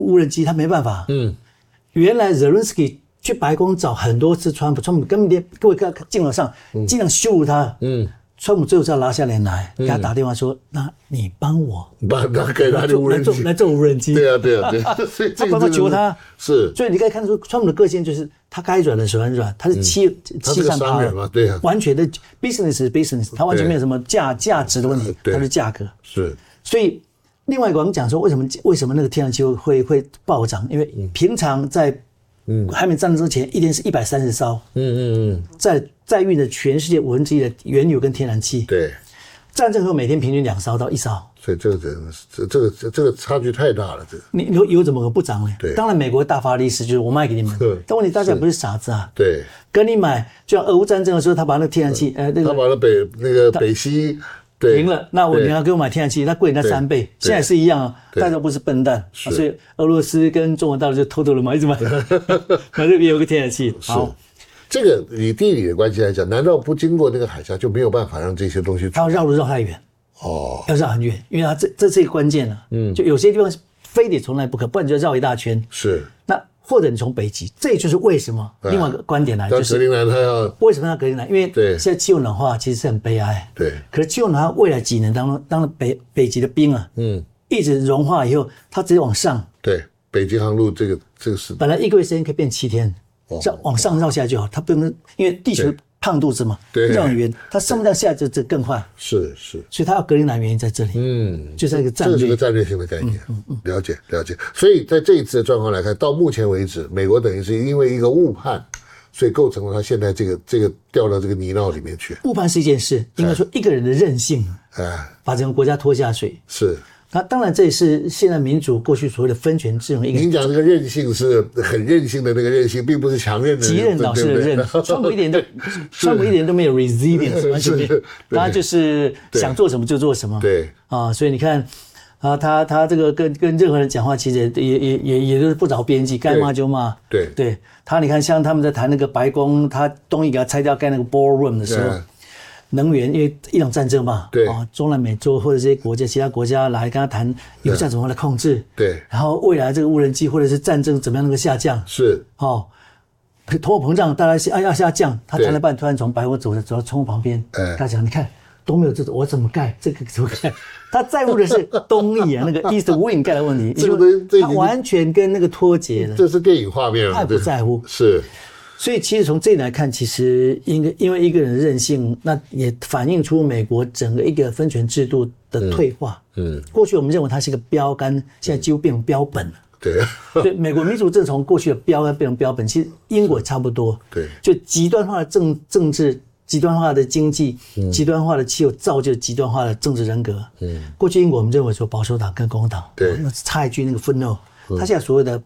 无人机，他没办法。原来 Zelensky 去白宫找很多次川普根本连各位看镜头上尽量羞辱他。川普最后是要拉下脸来，给他打电话说：“那你帮我， 给他的无人机来做无人机。” 对啊，所以他帮他求他。 是， 所以你可以看出川普的个性就是他该软的时候很软，他是欺上他嘛，对啊， 完全的 business， 他完全没有什么价值的问题，他是价格。 是， 所以另外一个我们讲说为什么那个天然气会暴涨，因为平常在还没战争之前，一天是130艘，在运的全世界1/5的原油跟天然气。 对， 战争后每天平均2艘到1艘。 所以这个差距太大了，这个你油怎么可能不涨呢？ 对， 当然美国大发利市就是我卖给你们，但问题大家不是傻子啊。 对， 跟你买，就像俄乌战争的时候，他把那个天然气，他把那个北溪停了，那你要给我买天然气，它贵人家3倍，现在是一样啊，大家不是笨蛋，所以俄罗斯跟中国大陆就偷偷的买，一直买，买这边有个天然气。好， 这个以地理的关系来讲，难道不经过那个海峡就没有办法让这些东西？ 它要绕路绕太远，要绕很远，因为它这是一个关键了。就有些地方非得从来不可，不然就绕一大圈。 是， 那或者你从北极，这就是为什么另外一个观点来，就是格陵兰它要为什么要格陵兰？因为现在气候暖化其实是很悲哀。 对， 可是气候暖化未来几年当中北极的冰啊，一直融化以后，它直接往上。 对，北极航路这个是本来1个月时间可以变7天，往上绕下来就好。它不用，因为地球胖肚子嘛，绕很远，它上不到下就更快。 是， 所以它要格陵兰原因在这里。就是一个战略， 这是个战略性的概念。了解。所以在这一次的状况来看，到目前为止，美国等于是因为一个误判，所以构成了他现在这个掉到这个泥淖里面去。 误判是一件事，应该说一个人的任性，把整个国家拖下水。 是。 那当然，这也是现在民主过去所谓的分权制衡。 您讲这个韧性是很任性的那个韧性，并不是强韧的极韧导师的韧。川普一点都没有 resilience， 完全没有，他就是想做什么就做什么。 对啊，所以你看啊，他这个跟任何人讲话，其实也都是不着边际，该骂就骂。对，他你看，像他们在谈那个白宫，他东西给他拆掉盖那个 ballroom 的时候。能源，因为伊朗战争嘛，中南美洲或者这些国家、其他国家来跟他谈油价怎么来控制，然后未来这个无人机或者是战争怎么样能够下降，通货膨胀大家要下降，他谈了半，突然从白宫走到窗户旁边，他讲你看都没有这种，我怎么盖这个怎么盖？他在乎的是东翼啊，那个 East Wing 盖的问题，他完全跟那个脱节了， 这是电影画面了， 太不在乎是。 所以其实从这里来看，其实因为一个人的任性，那也反映出美国整个一个分权制度的退化。过去我们认为它是一个标杆，现在几乎变成标本了。对，美国民主政从过去的标杆变成标本，其实英国也差不多。 对， 就极端化的政治、极端化的经济、极端化的气候，造就极端化的政治人格。过去英国我们认为说保守党跟共和党，插一句那个愤怒，他现在所谓的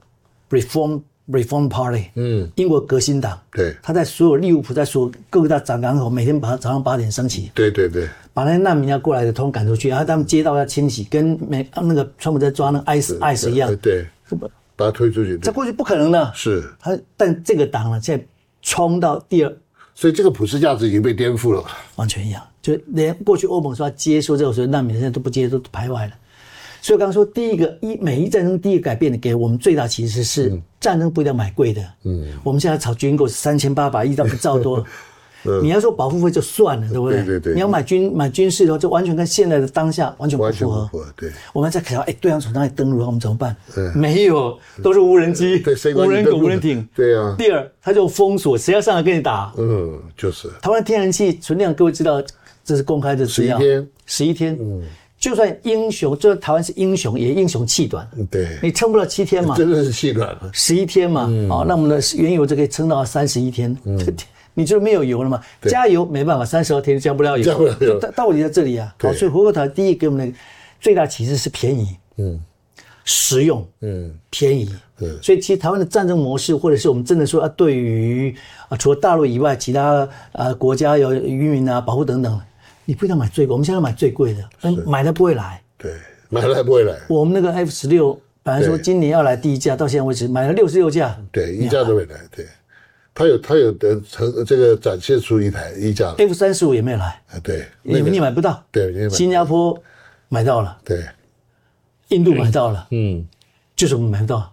Reform Party， 英国革新党，他在所有利物浦，在所有各大港口，每天早上8点升起，把那些难民要过来的通赶出去，然后他们街道要清洗，跟那个川普在抓那个 ICE 一样， 把他推出去， 在过去不可能的， 是但这个党呢，现在冲到第2， 所以这个普世价值已经被颠覆了， 完全一样，就连过去欧盟说要接受这种所谓难民，现在都不接，都排外了。所以我刚刚说，第一个美伊战争第一个改变的给我们最大启示是，战争不一定要买贵的。我们现在炒军购3800亿到1兆多，你要说保护费就算了，对不对？ 对。 你要买军事的话，就完全跟现在的当下完全不符合。 对。 我们在考虑，对方从哪里登陆，我们怎么办？没有，都是无人机、无人狗、无人艇。 对啊。 第二，他就封锁，谁要上来跟你打？ 就是。 台湾天然气存量，各位知道，这是公开的资料。11天。就算英雄，就算台湾是英雄，也英雄气短。你撑不到7天嘛？ 真的是气短了。 11天嘛，那我们的原油就可以撑到31天。你就没有油了嘛？加油没办法，32天加不了油。道理在这里啊。好，所以回过头，第一个给我们的最大启示是便宜，实用，便宜。所以其实台湾的战争模式，或者是我们真的说对于除了大陆以外，其他国家有渔民啊保护等等。你不一定要买最贵，我们现在买最贵的，买了不会来。买了不会来。我们那个 F16本来说今年要来第1架，到现在为止买了66架。 1架都没来。他有这个展现出1架 F35也没有来。你买不到。新加坡买到了。印度买到了。就是我们买不到。